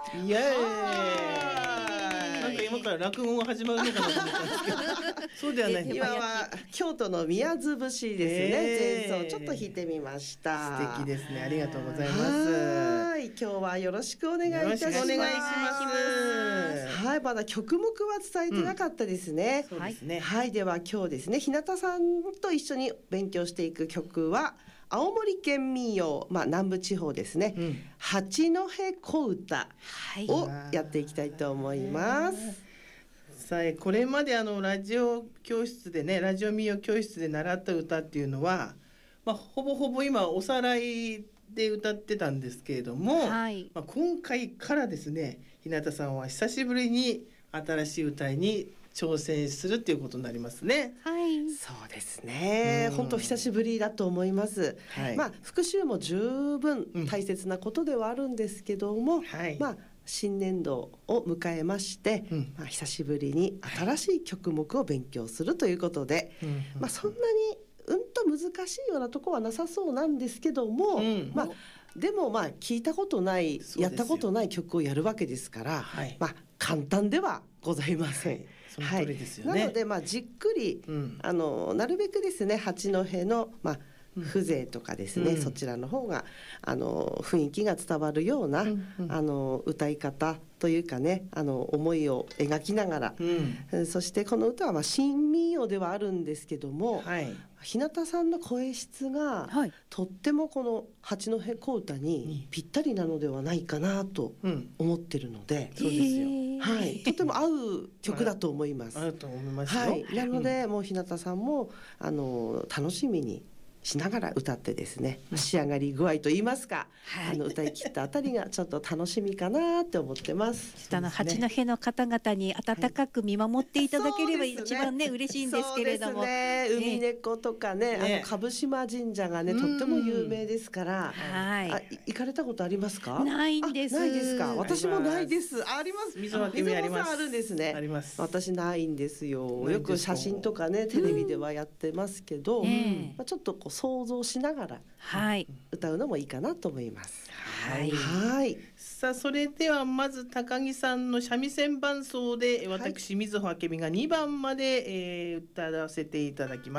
イエーイ。なんか今から落語が始まるのかなと思ったんですけどそうではない。 今は京都の宮津節ですね、前奏ちょっと弾いてみました。 素敵ですね。ありがとうございます。 はい、今日はよろしくお願いいたします。 よろしくお願いします。 はい、まだ曲目は伝えてなかったですね。 そうですね。 はい、では今日ですね、日向さんと一緒に勉強していく曲は青森県民謡、南部地方ですね、八戸小唄をやっていきたいと思います。 さあ、これまでラジオ教室でね、ラジオ民謡教室で習った歌っていうのは、ほぼほぼ今おさらいで歌ってたんですけれども、今回からですね、日向さんは久しぶりに新しい歌に挑戦するっていうことになりますね。 はい、そうですね。本当久しぶりだと思います。復習も十分大切なことではあるんですけども、新年度を迎えまして、久しぶりに新しい曲目を勉強するということで、そんなにと難しいようなところはなさそうなんですけども、でも聞いたことない、やったことない曲をやるわけですから、簡単ではございません。 その通りですよね。 なのでじっくり、なるべくですね、八戸の風情とかですね、そちらの方が雰囲気が伝わるような、歌い方というかね、思いを描きながら、そしてこの歌は新民謡ではあるんですけども、日向さんの声質が、とってもこの八戸小唄にぴったりなのではないかなと思ってるので、 そうですよ。 とても合う曲だと思います。 合うと思いますよ。 なので、もう日向さんも楽しみにしながら歌ってですね、仕上がり具合といいますか、歌い切ったあたりがちょっと楽しみかなって思ってます。 八戸の方々に温かく見守っていただければ一番ね、嬉しいんですけれども、 海猫とかね、蕪島神社がね、とっても有名ですから、行かれたことありますか？ ないんです。 ないですか？私もないです。あります。 溝分あります。 あるんですね。 あります。 私ないんですよ。よく写真とかね、テレビではやってますけど、ちょっと想像しながら歌うのもいいかなと思います。 さあ、それではまず高木さんの三味線伴奏で、私水穂明美が2番まで、歌わせていただきます。